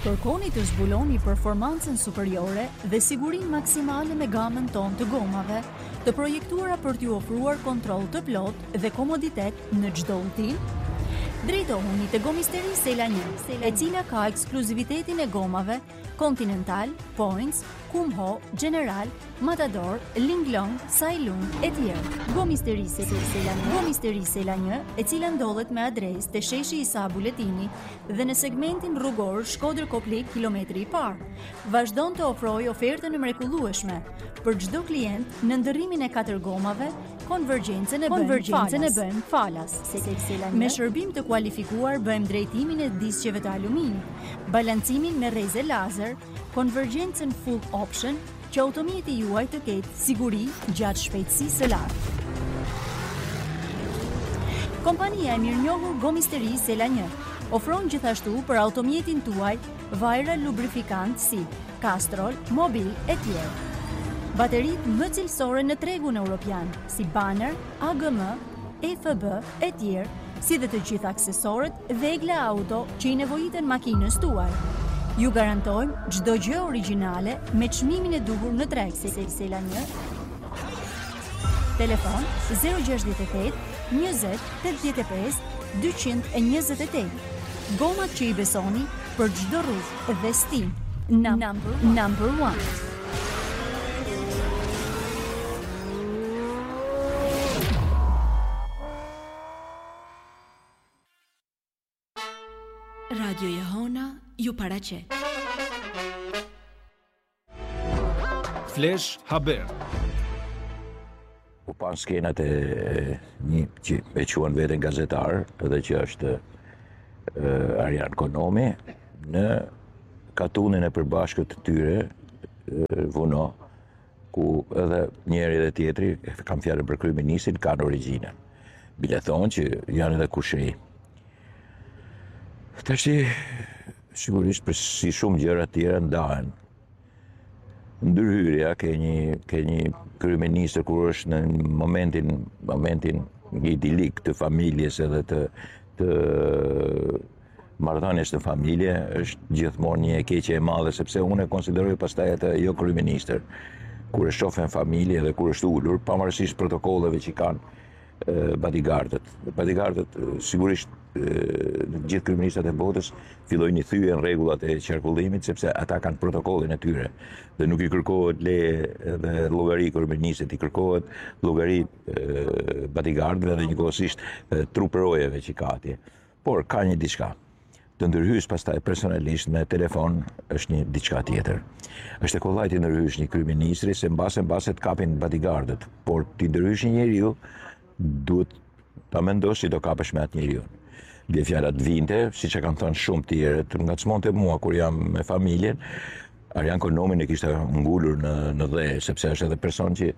Kërkoni të zbuloni performancën superiore dhe sigurinë maksimale me gamën tonë të gomave, të projektuara për t'ju ofruar kontroll të plotë dhe komoditet në çdo udhtim. Drejtohuni te Gomisteri Sela 1, e cila ka ekskluzivitetin e gomave Continental, Points, Kumho, General, Matador, Linglong, Sailung e tjerë. Gomisteri Sela 1, e cila ndodhet me adresë te sheshi Isa Buletini dhe në segmentin rrugor Shkodër-Koplik kilometri i parë, vazhdon të ofrojë ofertën e mrekullueshme për çdo klient në ndërrimin e 4 gomave. Konvergjencën e bëjmë falas. Me shërbim të kualifikuar bëjmë drejtimin e disqeve të aluminit, balancimin me rreze lazer, konvergjencën full option, që automjeti juaj të ketë siguri gjatë shpejtësisë së lartë. Kompania e mirënjohur Gomisteri Sela 1 ofron gjithashtu për automjetin tuaj vajra lubrifikant si Castrol, Mobil e tjerë. Baterit më cilësore në tregun europian, si Banner, AGM, EFB e tjerë, si dhe të gjithë aksesorët Vegla Auto që i nevojiten makinës tuaj. Ju garantojmë çdo gjë origjinale me çmimin e duhur në treg. Sela 1. Telefon 068 20 85 228. Gomat që i besoni për çdo rrugë dhe stil. Number 1. Radio Jehona ju paraqet. Flash Haber. U pan skenat e një që e quan veten gazetar, edhe që është Arjan Konomi, në katunin e përbashkët të tyre, Vuno, ku edhe njëri dhe tjetri, kam fjalën për kryeministin, kanë origjinën. Bile thonë që janë edhe kushëri. Tashti, sigurisht për si shumë gjëra tjera ndahen. Ndërhyrja ke një kryeministër kur është në momentin idilik të familjes edhe të marrëdhënies në familje, është gjithmonë një e keqe e madhe, sepse unë e konsideroj pastaj atë jo kryeministër, kur e shoh në familje dhe kur është ulur, pavarësisht protokolleve që kanë bodyguardët. Bodyguardët sigurisht në gjithë kryeministrat e botës fillojnë një thyje në rregullat e qarkullimit, sepse ata kanë protokollin e tyre dhe nuk i kërkohet leje dhe llogari kryeministit, i kërkohet llogari bodyguardëve dhe njëkohësisht truperojeve që ka atje. Por ka një diçka. Të ndërhysh pastaj personalisht me telefon është një diçka tjetër. Është e kollajt të ndërhysh një kryeministri se mbase të kapin bodyguardët, por të ndërhysh një njeriu duhet ta mendosh si do kapesh me atë njeriu. Bje fjallat vinte, si që kanë thënë shumë tjere, të ngacmonte mua kur jam me familjen, Arjan Konomin e kishte ngullur në dhe, sepse është edhe person që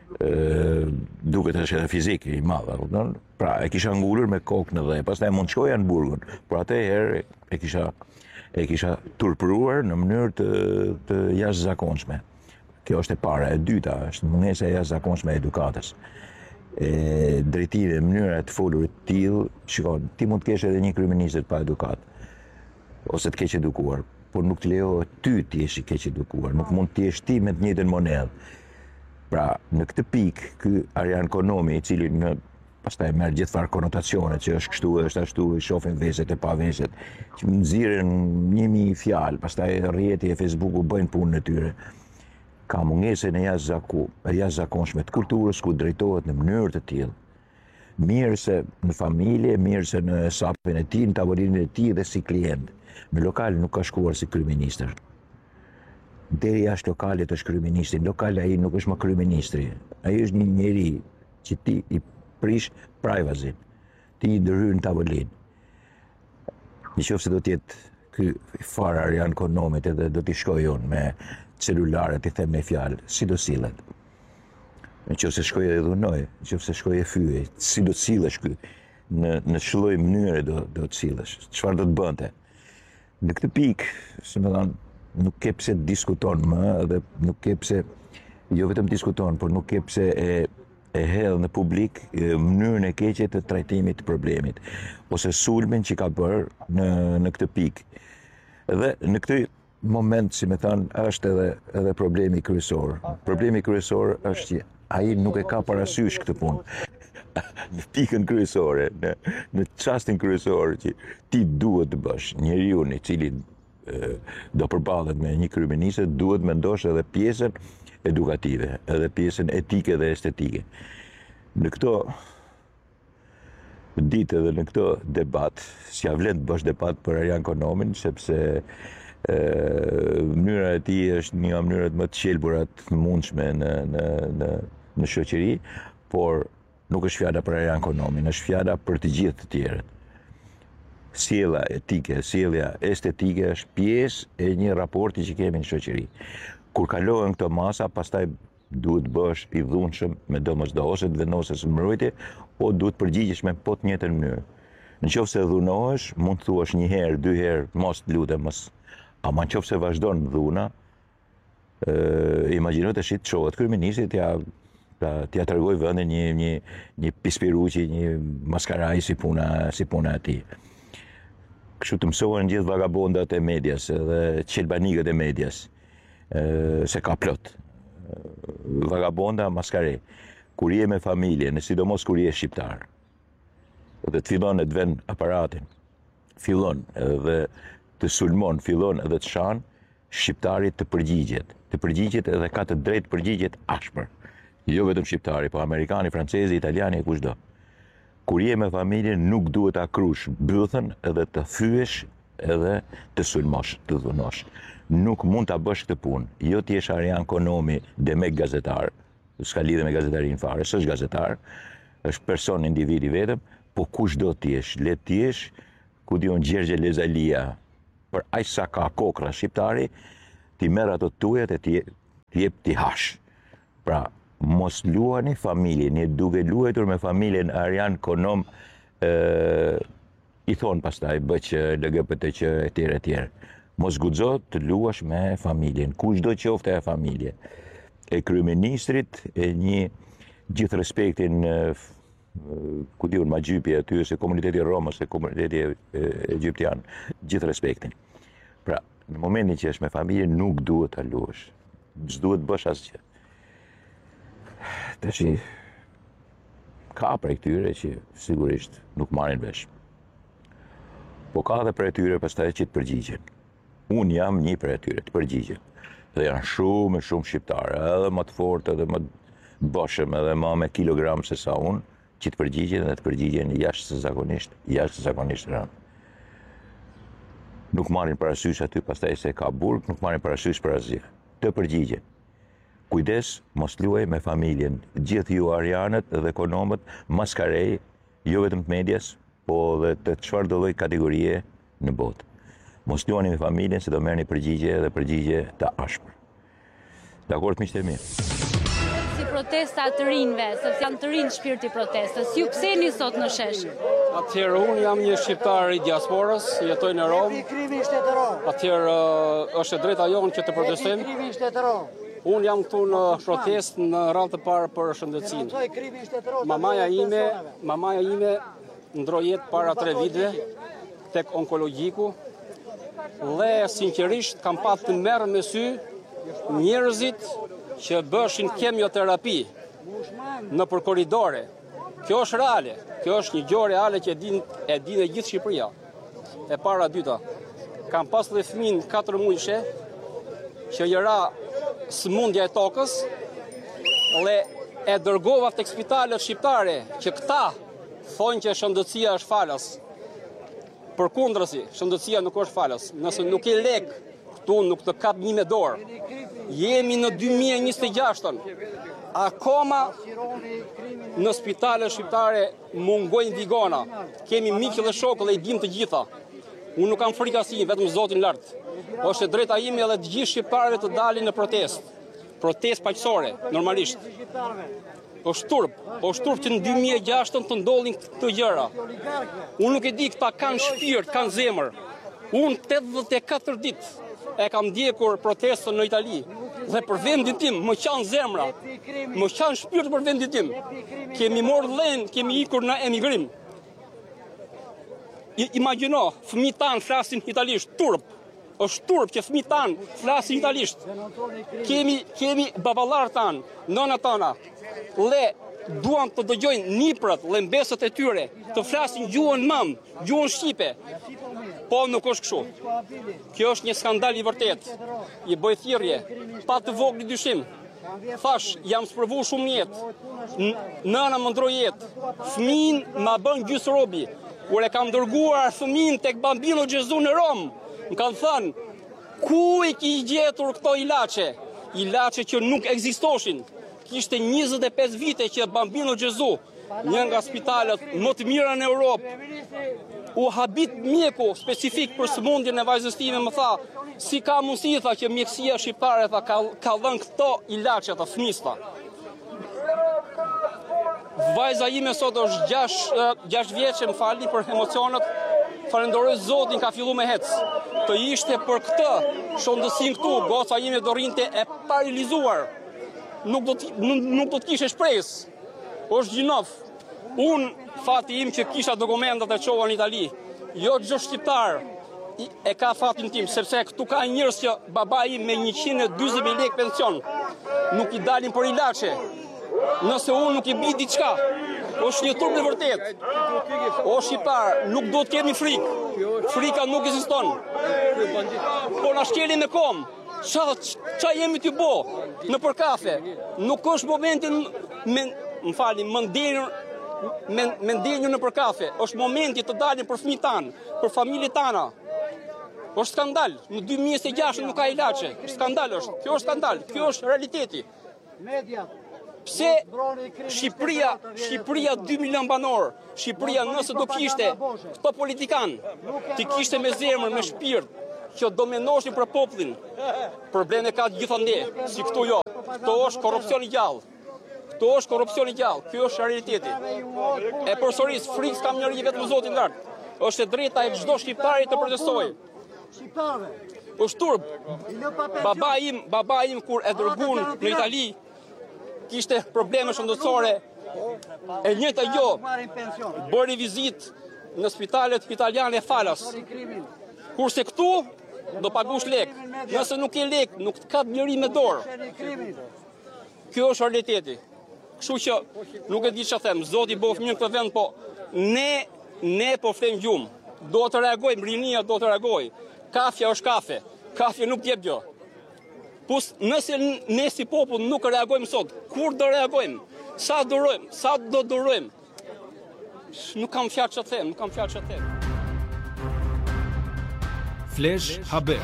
duket është edhe fizik i madh, pra e kisha ngullur me kokë në dhe, pastaj mund shkoja në burgun, por atëherë e kisha turpëruar në mënyrë të jashtëzakonshme. Kjo është e para, e dyta është mungesa e jashtëzakonshme e edukatës. Drejtive, mënyra të folurit të tillë, shikon, ti mund të kesh edhe një kryeministër pa edukat, ose të keq edukuar, por nuk të lejohet ty të jesh i keq edukuar, nuk mund të jesh ti me të njëjtën monedhë. Pra, në këtë pikë, ky Arjan Konomi, i cili pastaj merr gjithfarë konotacione që është kështu, është ashtu, i shohin veset e pa veset, që nxirren 1000 fjalë, pastaj rrjeti e Facebooku bëjnë punën e tyre. Ka mungesën e jashtëzakonshme të kulturës ku drejtohet në mënyrë të tillë. Mirë se në familje, mirë se në sapin e tij, në tavolinën e tij dhe si klient. Në lokal nuk ka shkuar si kryeministër. Deri jashtë lokalit është kryeministri, në lokal ai nuk është më kryeministri. Ai është një njeri që ti i prish privacin, ti i ndërhyr në tavolinë. Nëse do të jetë ky fara Arjan Konomit edhe do t'i shkoj unë me celularet i them me fjalë, si do sillet. Nëse shkoj e dhunoj, nëse shkoj e fyej, si do të sillesh ky? Në ç'lloj mënyre do të sillesh? Çfarë do të bënte? Në këtë pikë, si më thënë, nuk ke pse diskuton më dhe nuk ke pse jo vetëm diskuton, por nuk ke pse e hedh në publik mënyrën e keqe të trajtimit të problemit ose sulmin që ka bërë në këtë pikë. Dhe në këtë moment, si me thënë, është edhe problemi kryesor. Problemi kryesor është që ai nuk e ka parasysh këtë punë. Në pikën kryesore, në çastin kryesor që ti duhet të bësh, njeriu i cili do përballet me një kryeminist, duhet mendosh edhe pjesën edukative, edhe pjesën etike dhe estetike. Në këto ditë dhe në këto debat, s'ja vlen të bësh debat për Arjan Konomin, sepse mënyra e tij është një mënyrë më të qelbura të mundshme në shoqëri, por nuk është fjala për Arjan Konomin, është fjala për të gjithë të tjerët. Sjellja etike, sjellja estetike është pjesë e një raporti që kemi në shoqëri. Kur kalohen këto masa, pastaj duhet bësh i dhunshëm me domosdoshmëri, ose të vendosësh mbrojtje, o duhet përgjigjesh me po të njëjtën mënyrë. Nëse dhunohesh, mund të thuash një herë, dy herë, mos lutem, mos. Ama nëse vazhdon dhuna, imagjino të shit çohet kryeministi t'ia tregoj vendin një pispiruqi, një maskaraj si puna e tij. Kështu të mësohen gjithë vagabondat e medias dhe qelbanikët e medias, se ka plot. Vagabonda maskare. Kur je me familje, në sidomos kur je shqiptar, dhe të fillon të vend aparatin, fillon edhe të sulmon, fillon edhe të shan, shqiptarit të përgjigjet edhe ka të drejtë përgjigjet ashpër. Jo vetëm shqiptari, po amerikani, francezi, italiani e kushdo. Kur je me familje, nuk duhet ta krush bythën edhe të thyesh edhe të sulmosh, të dhunosh. Nuk mund ta bësh këtë punë. Jo ti je Arjan Konomi, demek gazetar, s'ka lidhje me gazetarin fare, s'është gazetar, është person, individi vetëm, po kushdo ti jesh, le ti jesh, ku diun Gjergje Lezalia, për aq sa ka kokra shqiptari, ti merr ato tujat e ti jep ti hash. Pra, mos luani familjen, duke luajtur me familjen Arjan Konom, i thon pastaj bëq LGBTQ etj. Mos guxo të luash me familjen, kushdo qofte e familje. E kryeministrit, e një gjithë respektin, ku diun ma gjypi aty, se komuniteti Romës, se komuniteti egyptian, gjithë respektin. Pra, në momentin që është me familje, nuk duhet ta luash. S'duhet bësh asgjë. Tash ka prej këtyre që sigurisht nuk marrin vesh. Po ka edhe prej tyre pastaj që të përgjigjen. Unë jam një prej tyre të përgjigjen. Dhe janë shumë shqiptarë, edhe më të fortë, edhe më të boshëm, edhe më me kilogram se sa unë, që të përgjigjen dhe të përgjigjen jashtëzakonisht rënd. Nuk marrin parasysh aty pastaj se ka burg, nuk marrin parasysh për asgjë. Të përgjigjen. Kujdes, mos luaj me familjen. Gjithë ju Arjanët dhe Konomët, maskarej, jo vetëm të medias, po dhe të çfarë do lloj kategorie në botë. Mos luani me familjen, se do merrni përgjigje dhe përgjigje të ashpër. Dakord, miqtë e mi? Si protesta të rinjve, sepse janë të rinj shpirti protestës. Ju pse jeni sot në shesh? Atëherë unë jam një shqiptar i diasporës, jetoj në Romë. Atëherë është e drejta jonë që të protestojmë. Unë jam këtu në protestë në radhë të parë për shëndetësinë. Mamaja ime ndroi jetë para 3 viteve tek onkologjiku. Dhe sinqerisht kam patë të merr me sy njerëzit që bëshin kemioterapi në për korridore. Kjo është reale, kjo është një gjë reale që e din e gjithë Shqipëria. E para dyta, kam pas dhe fëmin 4 muajshe që jera sëmundja e tokës dhe e dërgova tek spitalet shqiptare që këta thonë që shëndetësia është falas. Përkundrazi, shëndetësia nuk është falas. Nëse nuk e lek, këtu nuk të kap një me dorë. Jemi në 2026-ën. Akoma në spitale shqiptare mungojnë vigona. Kemi miqë dhe shokë dhe i dim të gjitha. Unë nuk kam frikë asnjë, vetëm Zotin lart. Është e drejta ime edhe të gjithë shqiptarëve të dalin në protestë. Protestë paqësore, normalisht. është turp që në 2006 të ndodhin këtë gjëra. Unë nuk e di, këta kanë shpirt, kanë zemër. Unë 84 ditë e kam ndjekur protestën në Itali dhe për vendin tim më qanë zemra, më qanë shpirt për vendin tim. Kemi morë dhenë, kemi ikur në emigrim. Imagjino, fëmijët tanë flasin italisht, turp. është turp që fëmijët tanë flasin italisht. Kemi baballarë tanë, nëna tana, duan të dëgjojnë niprat, mbesët e tyre, të flasin gjuhën mam, gjuhën shqipe. Po nuk është kështu. Kjo është një skandal i vërtet. I bëj thirrje, pa të vogël dyshim. Thash, jam sprovu shumë jetë. Nëna më ndroi jetë. Fëmin ma bën gjysë robi. Kur e kam dërguar fëmin tek Bambino Gesù në Rom, më kanë thënë, ku i ki gjetur këto ilaçe? Ilaçe që nuk ekzistoshin. Kishte 25 vite që Bambino Gesù, një nga spitalet më të mira në Europë, u habit mjeku specifik për sëmundjen e vajzës time, më tha, si ka mundësi, tha, që mjekësia shqiptare tha, ka dhënë këto ilaçe të fëmista. Vajza ime sot është 6 vjeçe, më falni për emocionet, falenderoj Zotin, ka fillu me hec. Të ishte për këtë shondësin këtu, goca ime do rrinte e paralizuar. Nuk do të kishe shpresë. Është gjinof. Unë fati im që kisha dokumentat e çova në Itali. Jo çdo shqiptar e ka fatin tim, sepse këtu ka njerëz që baba im me 140.000 lekë pension nuk i dalin për ilaçe. Nëse unë nuk i bi diçka, është një turp në vërtet. O shqiptar, nuk do të kemi frikë. Frika nuk ekziston. Po na shkelin me kom. Qa jemi t'ju bo në për kafe? Nuk është momentin më ndenjur në për kafe. Është momenti të dalin për fëmijët tanë, për familjet tana. Është skandal. Në 2006 nuk ka ilaçe. Skandal është. Kjo është skandal. Kjo është realiteti. Pse Shqipëria 2 milion banor, Shqipëria nëse do kishte këto politikan, ti kishte me zemër, me shpirt, që dominoshin për popullin, probleme ka gjithande, si këtu jo. Këto është korrupsion i gjallë. Këto është korrupsion i gjallë. Kjo është realiteti. E përsëris, frikë kam njëri vetëm Zotin lart. Është e drejta e çdo shqiptari të protestojë. Është turp. Baba im kur e dërguan në Itali, kishte probleme shëndetësore. E njëjta jo. Bëri vizitë në spitalet italiane falas. Kurse këtu do pagush lek. Nëse nuk ke lek, nuk të ka njëri me dorë. Kjo është realiteti. Kështu që nuk e di çfarë them. Zoti bëf mirë këtë vend, po ne po flem gjumë. Do të reagojmë, rinia do të reagojë. Kafja është kafe. Kafja nuk jep gjë. Nëse ne si popull nuk reagojmë sot, kur do reagojmë? Sa durojmë? Sa do durojmë? Nuk kam fjalë çfarë them, nuk kam fjalë çfarë them. Flash Haber.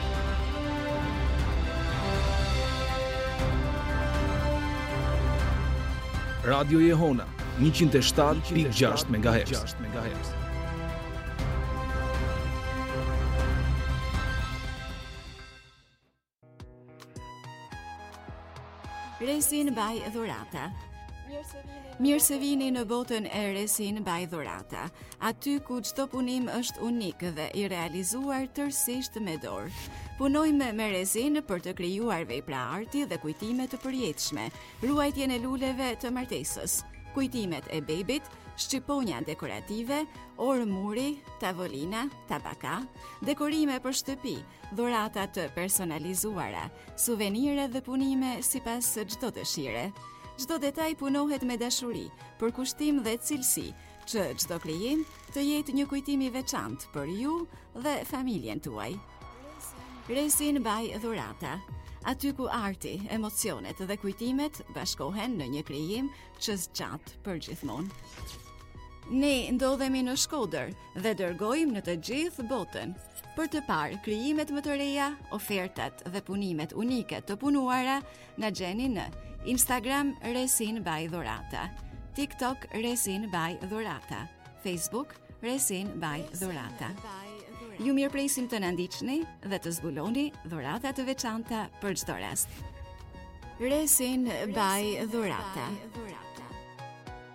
Radio Jehona 107.6 MHz. Resin by Dhurata. Mirë se vini në botën e Resin by Dhurata, aty ku çdo punim është unik dhe i realizuar tërësisht me dorë. Punojmë me resin për të krijuar vepra arti dhe kujtime të përjetshme, ruajtjen e luleve të martesës, kujtimet e bebit, shqiponja dekorative, orë muri, tavolina, tabaka, dekorime për shtëpi, dhurata të personalizuara, suvenire dhe punime sipas çdo dëshire. Çdo detaj punohet me dashuri, për kushtim dhe cilësi, që çdo krijim të jetë një kujtim i veçantë për ju dhe familjen tuaj. Resin by Dhurata, aty ku arti, emocionet dhe kujtimet bashkohen në një krijim që zgjat për gjithmonë. Ne ndodhemi në Shkodër dhe dërgojmë në të gjithë botën për të parë krijimet më të reja, ofertat dhe punimet unike të punuara. Na gjeni në Instagram Resin by Dhurata, TikTok Resin by Dhurata, Facebook Resin by Dhurata. Ju mirëpresim të na ndiqni dhe të zbuloni dhurata të veçanta për çdo rast. Resin by Dhurata.